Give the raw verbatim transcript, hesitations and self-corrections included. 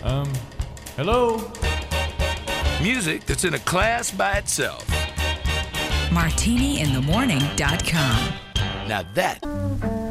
Um, hello? Music that's in a class by itself. martini in the morning dot com. Now that